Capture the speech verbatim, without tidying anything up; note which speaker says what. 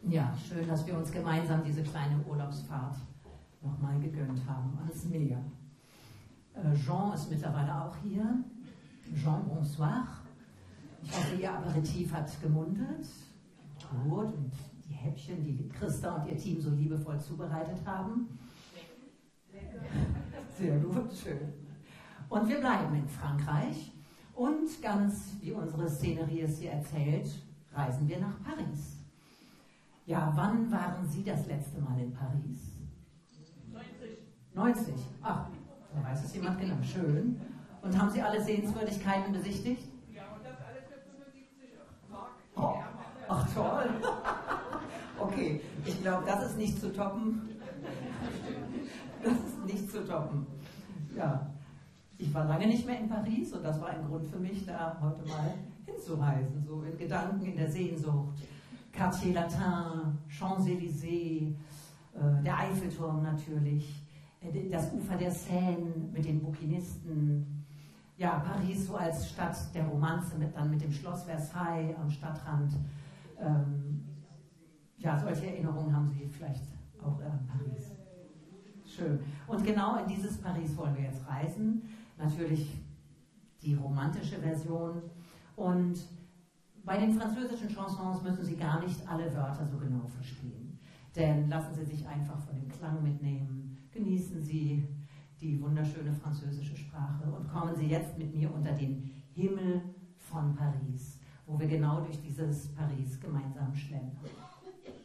Speaker 1: Ja, schön, dass wir uns gemeinsam diese kleine Urlaubsfahrt nochmal gegönnt haben ans Meer. Äh, Jean ist mittlerweile auch hier. Jean, bonsoir. Ich hoffe, Ihr Aperitif hat gemundet. Gut, und die Häppchen, die Christa und ihr Team so liebevoll zubereitet haben. Sehr gut, schön. Und wir bleiben in Frankreich und ganz wie unsere Szenerie es hier erzählt, reisen wir nach Paris. Ja, wann waren Sie das letzte Mal in Paris?
Speaker 2: neunzig.
Speaker 1: neunzig? Ach, da weiß es jemand genau. Schön. Und haben Sie alle Sehenswürdigkeiten besichtigt?
Speaker 2: Ja, und das alles für fünfundsiebzig Mark.
Speaker 1: Oh, ach toll. Okay, ich glaube, das ist nicht zu toppen. Das ist nicht zu toppen. Ja, ich war lange nicht mehr in Paris und das war ein Grund für mich, da heute mal hinzureisen, so in Gedanken, in der Sehnsucht. Quartier Latin, Champs-Élysées, äh, der Eiffelturm natürlich, äh, das Ufer der Seine mit den Bouquinisten. Ja, Paris so als Stadt der Romanze, mit, dann mit dem Schloss Versailles am Stadtrand. Ähm, ja, solche Erinnerungen haben Sie vielleicht auch äh, an Paris. Schön. Und genau in dieses Paris wollen wir jetzt reisen. Natürlich die romantische Version. Und bei den französischen Chansons müssen Sie gar nicht alle Wörter so genau verstehen. Denn lassen Sie sich einfach von dem Klang mitnehmen. Genießen Sie die wunderschöne französische Sprache und kommen Sie jetzt mit mir unter den Himmel von Paris, wo wir genau durch dieses Paris gemeinsam schlendern.